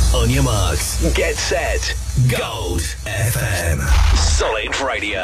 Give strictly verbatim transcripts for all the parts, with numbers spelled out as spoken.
On your marks, get set, Gold F M. Solid Radio.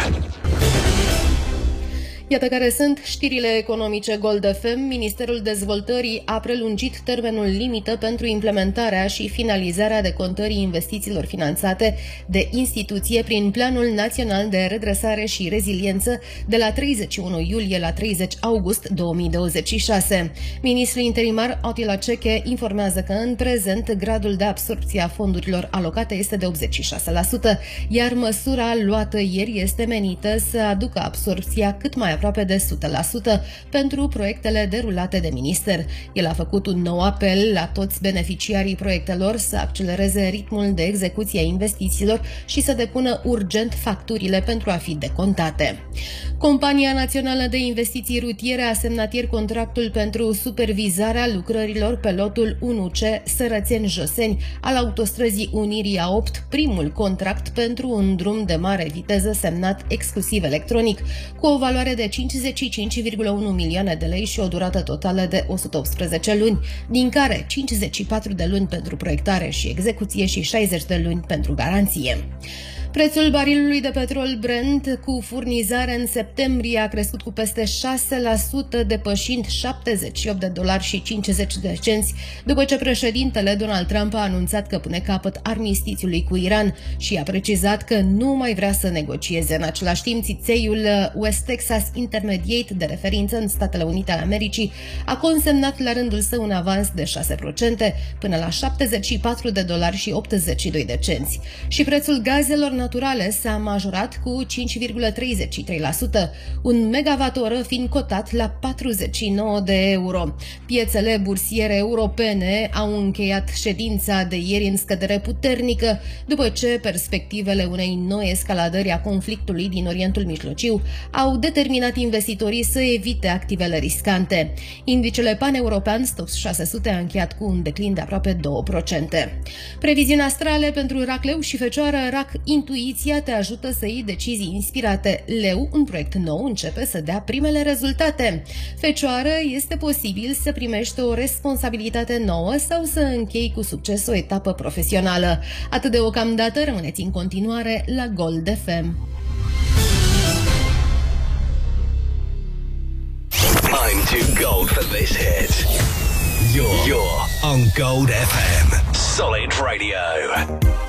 Iată care sunt știrile economice Gold F M. Ministerul Dezvoltării a prelungit termenul limită pentru implementarea și finalizarea decontării investițiilor finanțate de instituție prin Planul Național de Redresare și Reziliență de la treizeci și unu iulie la treizeci august două mii douăzeci și șase. Ministrul interimar Attila Ceche informează că în prezent gradul de absorbție a fondurilor alocate este de optzeci și șase la sută, iar măsura luată ieri este menită să aducă absorbția cât mai aproape de o sută la sută pentru proiectele derulate de minister. El a făcut un nou apel la toți beneficiarii proiectelor să accelereze ritmul de execuție a investițiilor și să depună urgent facturile pentru a fi decontate. Compania Națională de Investiții Rutiere a semnat ieri contractul pentru supervizarea lucrărilor pe lotul unu C Sărățeni-Joseni al autostrăzii Unirii A opt, primul contract pentru un drum de mare viteză semnat exclusiv electronic, cu o valoare de cincizeci și cinci virgulă unu milioane de lei și o durată totală de o sută optsprezece luni, din care cincizeci și patru de luni pentru proiectare și execuție și șaizeci de luni pentru garanție. Prețul barilului de petrol Brent cu furnizare în septembrie a crescut cu peste șase la sută, depășind șaptezeci și opt de dolari și cincizeci de cenți, după ce președintele Donald Trump a anunțat că pune capăt armistițiului cu Iran și a precizat că nu mai vrea să negocieze. În același timp, țițeiul West Texas Intermediate, de referință în Statele Unite ale Americii, a consemnat la rândul său un avans de șase la sută până la șaptezeci și patru de dolari și optzeci și doi de cenți. Și prețul gazelor naturale s-a majorat cu cinci virgulă treizeci și trei la sută, un megawatt-oră fiind cotat la patruzeci și nouă de euro. Piețele bursiere europene au încheiat ședința de ieri în scădere puternică, după ce perspectivele unei noi escaladări a conflictului din Orientul Mijlociu au determinat investitorii să evite activele riscante. Indicele paneuropean Stoxx șase sute a încheiat cu un declin de aproape două la sută. Previziuni astrale pentru Rac, Leu și Fecioară. Rac, intuiția te ajută să iei decizii inspirate. Leu, un proiect nou începe să dea primele rezultate. Fecioară, este posibil să primești o responsabilitate nouă sau să închei cu succes o etapă profesională. Atât de ocamdată, rămâneți în continuare la Gold F M. I'm too gold for this hit. You're, you're on Gold F M. Solid Radio.